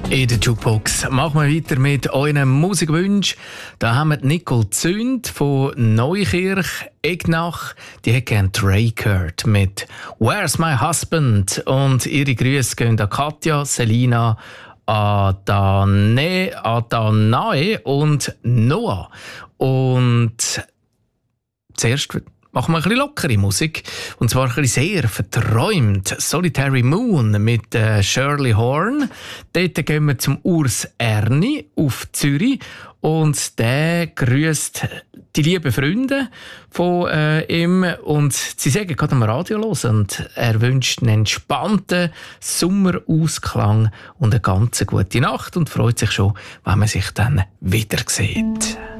In der Jukebox machen wir weiter mit euren Musikwünschen. Da haben wir Nicole Zünd von Neukirch, Egnach. Die hat gerne Drake gehört mit «Where's My Husband?» Und ihre Grüße gehen an Katja, Selina, Adanae und Noah. Und zuerst machen wir ein bisschen lockere Musik. Und zwar ein bisschen sehr verträumt. «Solitary Moon» mit Shirley Horn. Dort gehen wir zum Urs Erni auf Zürich. Und der grüßt die lieben Freunde von ihm. Und sie sagen gerade am Radio los. Und er wünscht einen entspannten Sommerausklang und eine ganz gute Nacht. Und freut sich schon, wenn man sich dann wieder sieht.